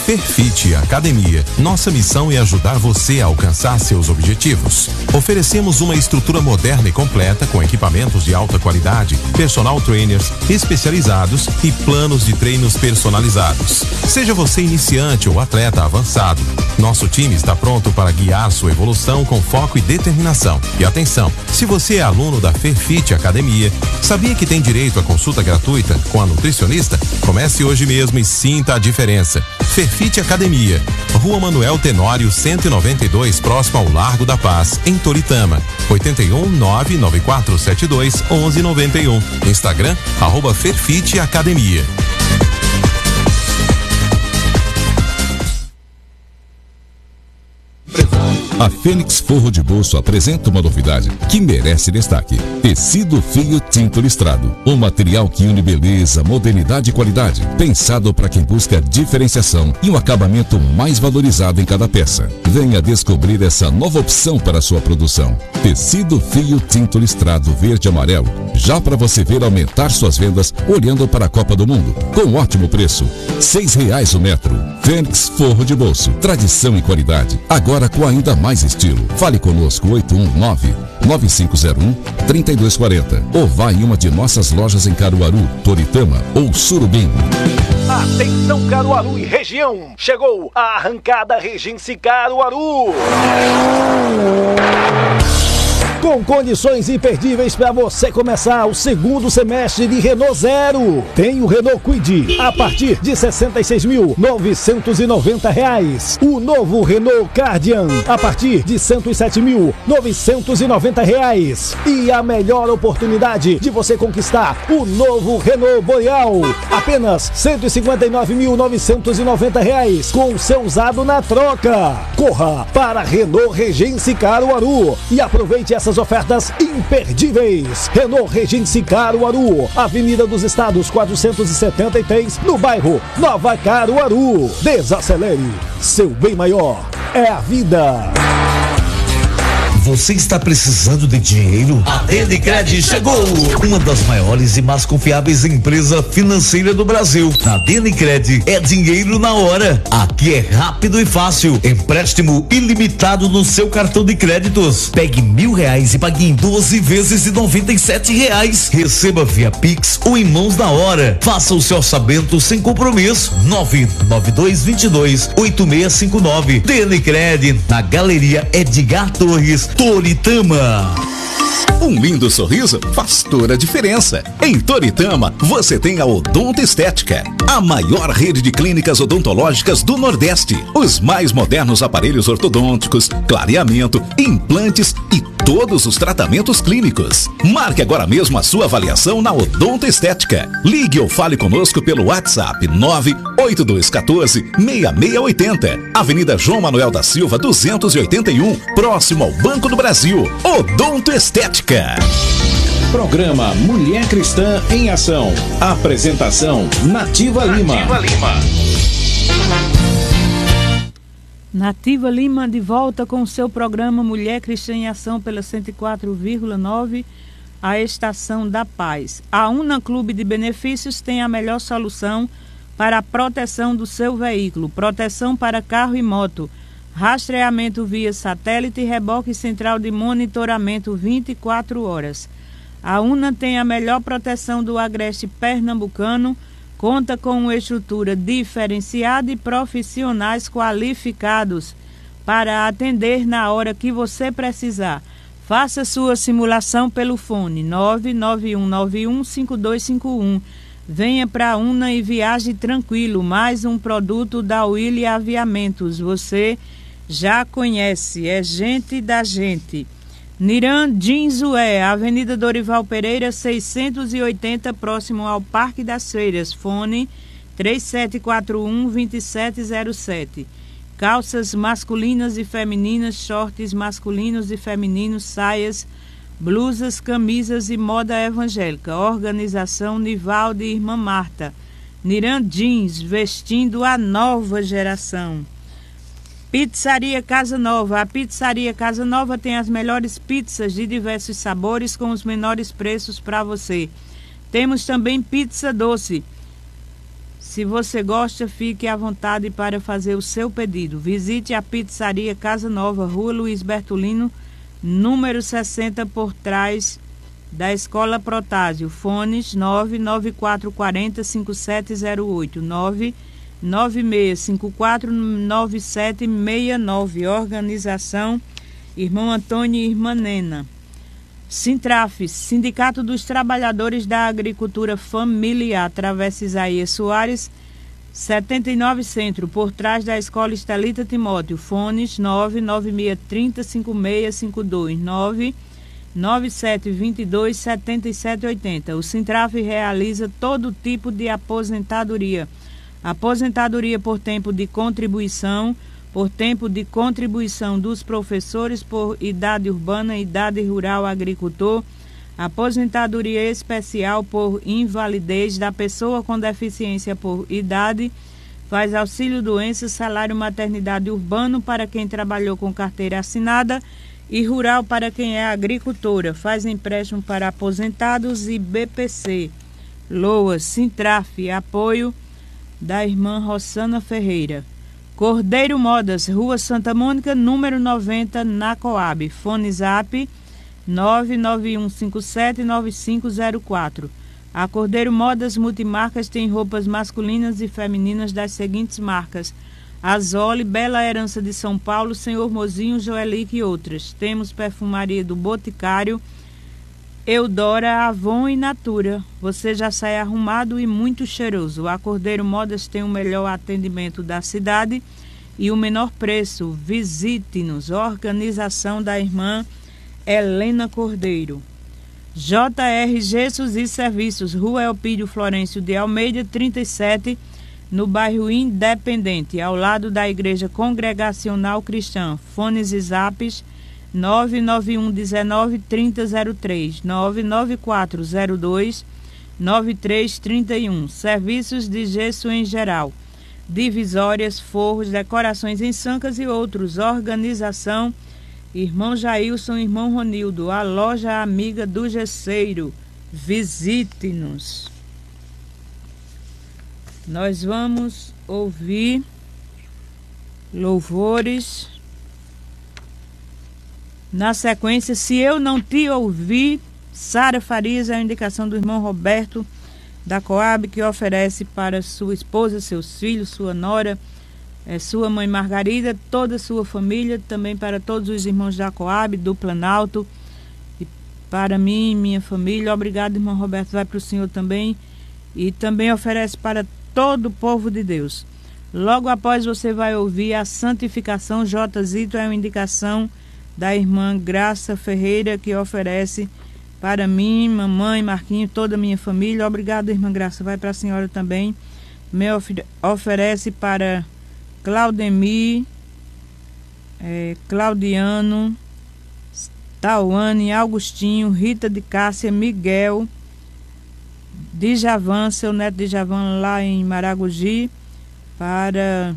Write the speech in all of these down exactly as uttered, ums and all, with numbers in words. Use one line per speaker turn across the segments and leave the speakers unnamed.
Ferfit Academia. Nossa missão é ajudar você a alcançar seus objetivos. Oferecemos uma estrutura moderna e completa com equipamentos de alta qualidade, personal trainers especializados e planos de treinos personalizados. Seja você iniciante ou atleta avançado, nosso time está pronto para guiar sua evolução com foco e determinação. E atenção, se você é aluno da Ferfit Academia, sabia que tem direito à consulta gratuita com a nutricionista? Comece hoje mesmo e sinta a diferença. Ferfit Academia, Rua Manuel Tenório cento e noventa e dois, próximo ao Largo da Paz, em Toritama. oito um nove nove quatro sete dois um um nove um. Instagram, arroba Ferfit Academia.
A Fênix Forro de Bolso apresenta uma novidade que merece destaque: tecido fio tinto listrado, um material que une beleza, modernidade e qualidade, pensado para quem busca diferenciação e um acabamento mais valorizado em cada peça. Venha descobrir essa nova opção para a sua produção. Tecido fio tinto listrado verde e amarelo, já para você ver aumentar suas vendas olhando para a Copa do Mundo, com ótimo preço, seis reais o metro. Fênix Forro de Bolso, tradição e qualidade, agora com ainda mais estilo. Fale conosco oito um nove nove cinco zero um três dois quatro zero ou vá em uma de nossas lojas em Caruaru, Toritama ou Surubim.
Atenção Caruaru e região, chegou a arrancada Regense Caruaru. Com condições imperdíveis para você começar o segundo semestre de Renault Zero. Tem o Renault Kwid a partir de sessenta e seis mil novecentos e noventa reais. O novo Renault Cardian a partir de cento e sete mil novecentos e noventa reais. E a melhor oportunidade de você conquistar o novo Renault Boreal, apenas cento e cinquenta e nove mil novecentos e noventa reais com seu usado na troca. Corra para Renault Regense Caruaru e aproveite essas ofertas imperdíveis. Renault Regense Caruaru, Avenida dos Estados quatrocentos e setenta e três, no bairro Nova Caruaru. Desacelere, seu bem maior é a vida.
Você está precisando de dinheiro? A Denicred chegou! Uma das maiores e mais confiáveis empresas financeiras do Brasil. Na Denicred é dinheiro na hora. Aqui é rápido e fácil. Empréstimo ilimitado no seu cartão de créditos. Pegue mil reais e pague em doze vezes de noventa e sete reais. Receba via Pix ou em mãos na hora. Faça o seu orçamento sem compromisso. nove nove dois dois dois oito seis cinco nove. Denicred, na Galeria Edgar Torres, Toritama.
Um lindo sorriso faz toda a diferença. Em Toritama, você tem a Odonto Estética, a maior rede de clínicas odontológicas do Nordeste. Os mais modernos aparelhos ortodônticos, clareamento, implantes e todos os tratamentos clínicos. Marque agora mesmo a sua avaliação na Odonto Estética. Ligue ou fale conosco pelo WhatsApp nove oito dois um quatro seis seis oito zero. Avenida João Manuel da Silva duzentos e oitenta e um, próximo ao Banco do Brasil. Odonto Estética.
Programa Mulher Cristã em Ação. Apresentação Nativa Lima.
Nativa Lima.
Nativa Lima de volta com o seu programa Mulher Cristã em Ação pela cento e quatro vírgula nove, a Estação da Paz. A Una Clube de Benefícios tem a melhor solução para a proteção do seu veículo. Proteção para carro e moto. Rastreamento via satélite e reboque central de monitoramento vinte e quatro horas. A Una tem a melhor proteção do agreste pernambucano, conta com uma estrutura diferenciada e profissionais qualificados para atender na hora que você precisar. Faça sua simulação pelo fone nove nove um nove um cinco dois cinco um. Venha para a Una e viaje tranquilo. Mais um produto da Willy Aviamentos. Você já conhece, é gente da gente. Niran Dinzué, Avenida Dorival Pereira, seiscentos e oitenta, próximo ao Parque das Feiras. Fone três sete quatro um dois sete zero sete. Calças masculinas e femininas, shorts masculinos e femininos, saias, blusas, camisas e moda evangélica. Organização Nivalde e Irmã Marta. Niran Jeans, vestindo a nova geração. Pizzaria Casa Nova. A Pizzaria Casa Nova tem as melhores pizzas de diversos sabores com os menores preços para você. Temos também pizza doce. Se você gosta, fique à vontade para fazer o seu pedido. Visite a Pizzaria Casa Nova, Rua Luiz Bertolino, número sessenta, por trás da Escola Protásio. Fones nove nove quatro quatro zero cinco sete zero oito, nove nove seis cinco quatro nove sete seis nove. Organização Irmão Antônio e Irmã Nena. Sintraf, Sindicato dos Trabalhadores da Agricultura Familiar, Travessa Isaías Soares, setenta e nove Centro, por trás da Escola Estelita Timóteo. Fones nove nove seis três zero cinco seis cinco dois, nove nove sete dois dois sete sete oito zero. O Sintraf realiza todo tipo de aposentadoria. Aposentadoria por tempo de contribuição, por tempo de contribuição dos professores, por idade urbana, idade rural, agricultor, aposentadoria especial por invalidez da pessoa com deficiência por idade, faz auxílio doença, salário maternidade urbano para quem trabalhou com carteira assinada e rural para quem é agricultora, faz empréstimo para aposentados e B P C. Loas, Sintraf, apoio da irmã Rossana Ferreira. Cordeiro Modas, Rua Santa Mônica, número noventa, na Coab. Fone Zap nove nove um cinco sete nove cinco zero quatro. A Cordeiro Modas Multimarcas tem roupas masculinas e femininas das seguintes marcas: Azole, Bela Herança de São Paulo, Senhor Mozinho, Joelique e outras. Temos perfumaria do Boticário, Eudora, Avon e Natura. Você já sai arrumado e muito cheiroso. A Cordeiro Modas tem o melhor atendimento da cidade e o menor preço. Visite-nos. Organização da irmã Helena Cordeiro. J R Gessos e Serviços, Rua Elpídio Florencio de Almeida, trinta e sete, no bairro Independente, ao lado da Igreja Congregacional Cristã. Fones e zaps nove nove um um nove três zero zero três, nove nove quatro zero dois nove três três um. Serviços de gesso em geral, divisórias, forros, decorações em sancas e outros. Organização Irmão Jailson e Irmão Ronildo, a loja amiga do gesseiro. Visite-nos. Nós vamos ouvir louvores. Na sequência, Se Eu Não Te Ouvir, Sara Farias, é a indicação do irmão Roberto da Coab, que oferece para sua esposa, seus filhos, sua nora, é, sua mãe Margarida, toda a sua família, também para todos os irmãos da Coab, do Planalto, e para mim e minha família. Obrigado, irmão Roberto, vai para o senhor também. E também oferece para todo o povo de Deus. Logo após você vai ouvir a santificação. J. Zito é uma indicação da irmã Graça Ferreira, que oferece para mim, mamãe, Marquinho, toda a minha família. Obrigado, irmã Graça, vai para a senhora também. Me oferece para Claudemir, é, Claudiano, Tauane, Augustinho, Rita de Cássia, Miguel, Djavan, seu neto Djavan lá em Maragogi, para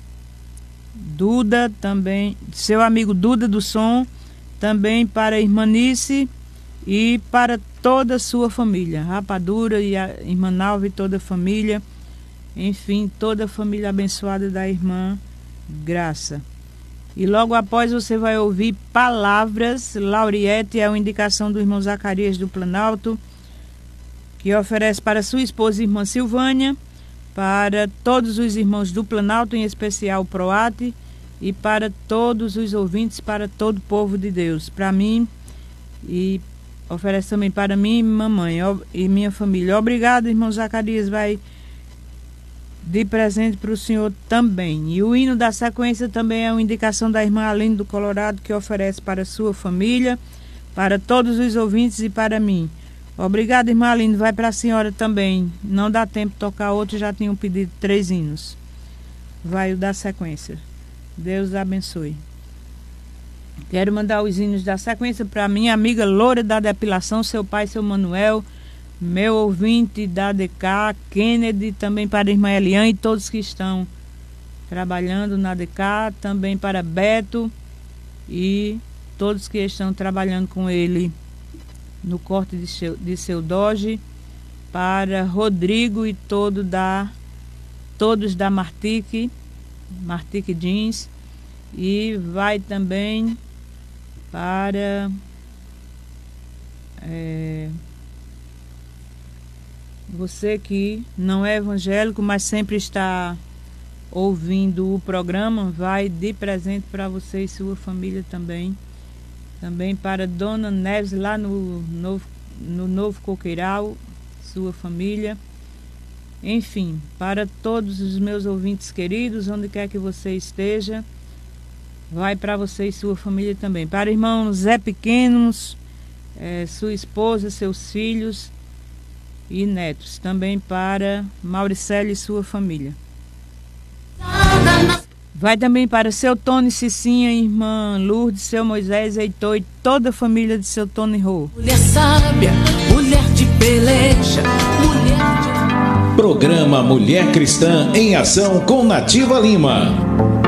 Duda também, seu amigo Duda do Som, também para a irmã Nice e para toda a sua família, Rapadura e a irmã Nalva e toda a família, enfim, toda a família abençoada da irmã Graça. E logo após você vai ouvir Palavras. Lauriette é uma indicação do irmão Zacarias do Planalto, que oferece para sua esposa, irmã Silvânia, para todos os irmãos do Planalto, em especial o Proate, e para todos os ouvintes, para todo o povo de Deus, para mim, e oferece também para mim e mamãe e minha família. Obrigado, irmão Zacarias, vai de presente para o senhor também. E o hino da sequência também é uma indicação da irmã Aline do Colorado, que oferece para sua família, para todos os ouvintes e para mim. Obrigada, irmã Aline, vai para a senhora também. Não dá tempo de tocar outro, já tinham pedido três hinos. Vai o da sequência. Deus abençoe. Quero mandar os hinos da sequência para minha amiga Loura da Depilação, seu pai, seu Manuel, meu ouvinte da D K, Kennedy, também para a irmã Eliane e todos que estão trabalhando na D K, também para Beto e todos que estão trabalhando com ele no corte de seu, de seu doge, para Rodrigo e todo da todos da Martique, Martique Jeans, e vai também para é, você que não é evangélico, mas sempre está ouvindo o programa, vai de presente para você e sua família também. Também para Dona Neves, lá no Novo, no Novo Coqueiral, sua família. Enfim, para todos os meus ouvintes queridos, onde quer que você esteja, vai para você e sua família também. Para o irmão Zé Pequenos, é, sua esposa, seus filhos e netos. Também para Mauricélia e sua família. Vai também para seu Tony Cicinha, irmã Lourdes, seu Moisés, Heitor e toda a família de seu Tony Rô.
Mulher sábia, mulher de peleja, mulher de...
Programa Mulher Cristã em Ação com Nativa Lima.